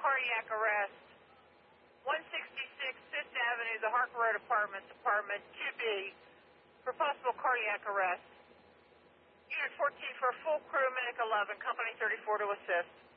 cardiac arrest. 166 5th Avenue, the Harker Road Apartments, Apartment 2B, for possible cardiac arrest. Unit 14 for full crew, Medic 11, Company 34 to assist.